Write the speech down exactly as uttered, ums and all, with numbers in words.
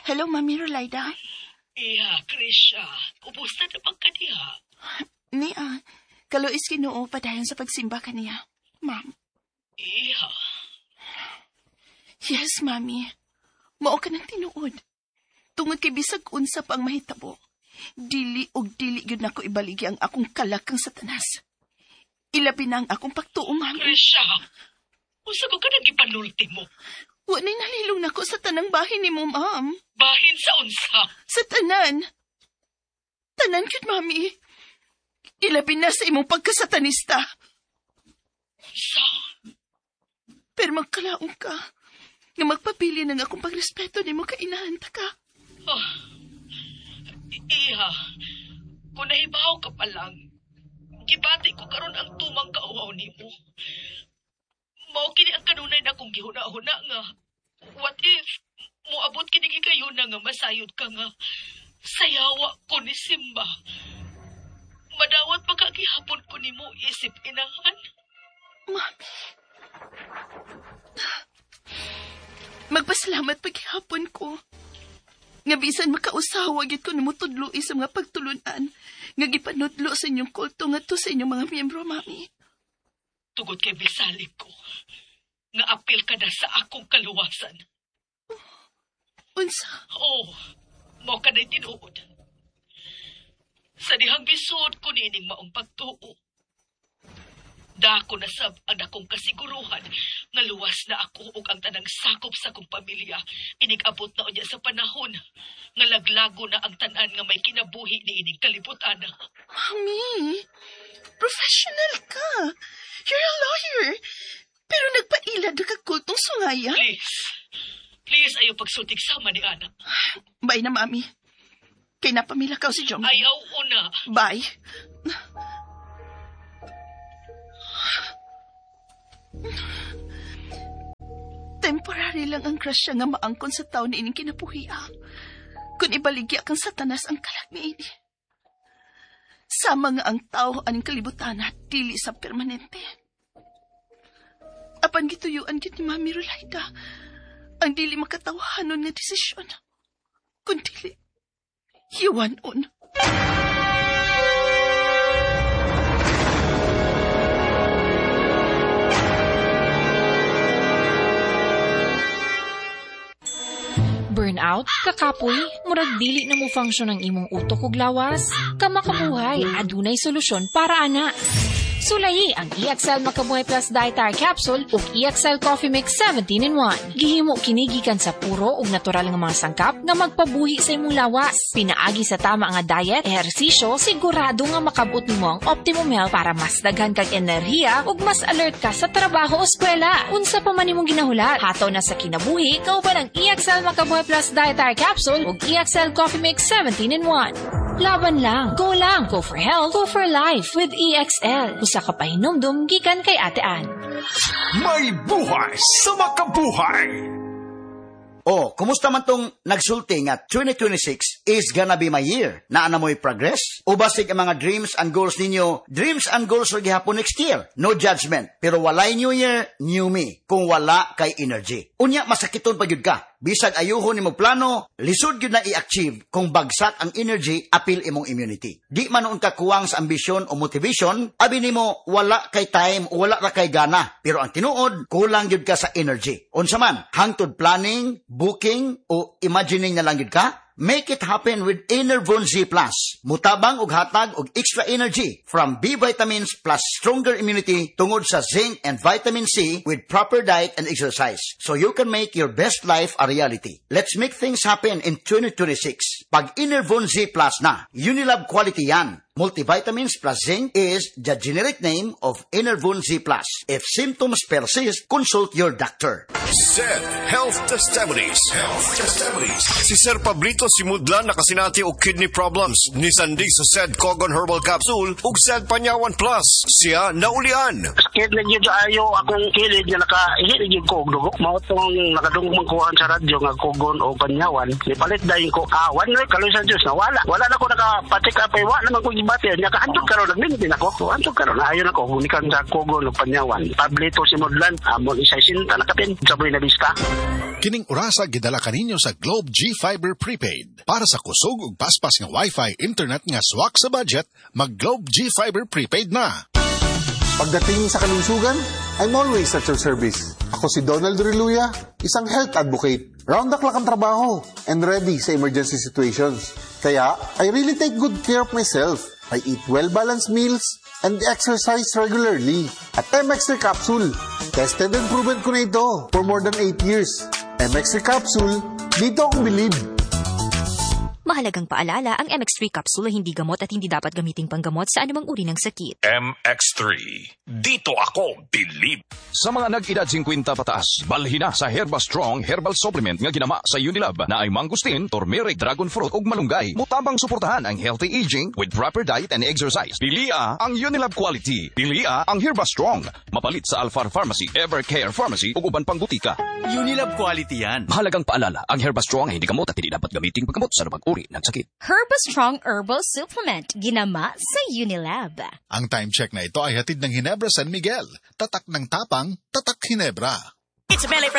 Hello, Mami Rolaida. Iya, Krisha. Kumusta na bang kaniya? Niya, kaluis Ginoo padayon sa pagsimba kaniya, Ma'am. Iya. Yes, Mami. Mao ka ng tinuod. Tungod kay bisag unsa pang mahitabo. Dili og dili gyud nako ibaligi ang akong kalakang Satanas. Ilabi na ang akong pagtuo, Mami. Krisha, usa ko ka nang ipanulti mo. Wa na'y nalilong nako sa tanang bahin ni mo, Ma'am. Bahin sa unsa? Sa tanan. Tanan gyud, Mami. Ilabi na sa imong pagkasatanista. Sa? Pero magkalaong ka. Nga magpapili ng akong pagrespeto ni mo kainahanta ka. Oh, iya, kung nahibaw ka pa lang, gibati ko karon ang tumang kauhaw ni mo. Mao kini ang kanunay na kong gihuna-huna nga. What if, muabot kini kayo na nga masayod ka nga, sayawa ko ni Simba. Madawat pagkagihapon ko ni mo isip inahan. Mami. Magpasalamat paghihapon ko. Nga bisan makausawa gid ko nimo tudloi sa mga pagtulunan nga gipanudlo sa inyong kulto ngadto sa inyong mga miyembro, Mami. Tugod kay bisalig ko nga apil ka na sa akong kaluwasan. Unsa? Oo, mo ka na'y tinuod. Sa dihang bisod ko nining maong pagtuo. Dako na sab ang akong kasiguruhan nga luwas na ako ug ang tanang sakop sa akong pamilya. Inig-abot na unya sa panahon nga laglago na ang tanan nga may kinabuhi ni ining kalibutan. Mami, professional ka. You're a lawyer. Pero nagpailad ka kultong sungaya. Please. Please, ayaw pagsultik sama ni Ana. Bye na, Mami. Kay napamilakaw si Jom. Ayaw una. Bye. Temporary lang ang crush siya nga maangkon sa taon ni ining kinabuhiya. Kung ibaligya kang Satanas ang kalag ni ini. Sama nga ang tao aning kalibutan at dili sa permanente. Apan gituyuan gid ni Mami Rolaida ang dili makatawahanon nga desisyon. Kung dili, hiwanon. Burnout, kakapoy, murag dili na mo function ang imong utok ug lawas. Kamakabuhay, adunay solusyon para ana. Sulayi ang E X L Makabuhay Plus Dietary Capsule ug E X L Coffee Mix seventeen in one. Gihimo kini gikan sa puro ug natural nga mga sangkap nga magpabuhi sa imong lawas. Pinaagi sa tama nga diet, ehersisyo, sigurado nga makabot nimo ang optimum health para mas daghan kag enerhiya ug mas alert ka sa trabaho o eskwela. Unsa pa man imong ginahulat, hataw na sa kinabuhi, kauban ang E X L Makabuhay Plus Dietary Capsule ug E X L Coffee Mix seventeen in one. Laban lang. Go lang. Go for health. Go for life with E X L. Usa ka pahinumdum gikan kay Ate Ann. May buhay sa makabuhay! Oh, kumusta man tong nagsulti nga twenty twenty-six is gonna be my year? Naana mo'y progress? O basig ang mga dreams and goals ninyo, dreams and goals rin gihapon next year? No judgment. Pero walay new year, new me. Kung wala kay energy. Unya, masakiton pa yun ka. Bisag ayuhon nimo plano, lisod gyud na i-achieve kung bagsak ang energy, apil imong immunity. Di man noon ka kuwang sa ambisyon o motivation, abi nimo wala kay time o wala ra kay gana. Pero ang tinuod, kulang gyud ka sa energy. Unsa man, hangtod planning, booking o imagining na lang gyud ka? Make it happen with Enervon Z Plus. Mutabang og hatag og extra energy from B vitamins plus stronger immunity tungod sa zinc and vitamin C with proper diet and exercise. So you can make your best life a reality. Let's make things happen in twenty twenty-six. Pag Enervon Z Plus na, Unilab quality yan. Multivitamins plus zinc is the generic name of Enervon Z Plus. If symptoms persist, consult your doctor. S E D Health Testimonies. Health Testimonies. Si Sir Pablito Simudlan nakasinati og kidney problems. Ni Sandig sa S E D Cogon Herbal Capsule ug S E D Panyawan Plus. Siya naulian. Sakit na yun ayo akong kilid nga nakaihit na yun ko og dugo. Mao tong nakadungog man kuhaan sa radyo nga Cogon o Panyawan. Nipalit dayon ko awan na kaloy sa Diyos na wala. Wala na ko nakapatik apay wa naman ko gibati. Nakaantog karon nagmintin ako. Antog karon ayon ako humikan sa Cogon o Panyawan. Pablito Simudlan amon isa sinta nakatin saboy na lista. Kining orasa gidala kaninyo sa Globe G Fiber Prepaid. Para sa kusog ug paspas nga Wi-Fi internet nga swak sa budget, mag Globe G Fiber Prepaid na. Pagdating sa kalusugan, I'm always at your service. Ako si Donald Reluya, isang health advocate. Round the clock ang trabaho and ready sa emergency situations. Kaya, I really take good care of myself. I eat well-balanced meals and exercise regularly. At M X three Capsule, tested and proven ko na ito for more than eight years. M X three Capsule, dito akong believe. Mahalagang paalala, ang M X three capsule ay hindi gamot at hindi dapat gamiting panggamot sa anumang uri ng sakit. M X three. Dito ako, believe. Sa mga nag-edad fifty pataas, balhin na sa Herba Strong Herbal Supplement nga ginama sa Unilab na ay mangustin, turmeric, dragon fruit ug malunggay. Mutabang suportahan ang healthy aging with proper diet and exercise. Pilia ang Unilab quality. Pilia ang Herba Strong. Mapalit sa Alfar Pharmacy, Evercare Pharmacy ug uban pang butika. Unilab quality yan. Mahalagang paalala, ang Herba Strong ay hindi gamot at hindi dapat gamiting paggamot sa anumang uri ng sakit. Herba Strong Herbal Supplement, ginama sa Unilab. Ang time check na ito ay hatid ng Ginebra San Miguel. Tatak ng tapang, tatak Ginebra. It's a belly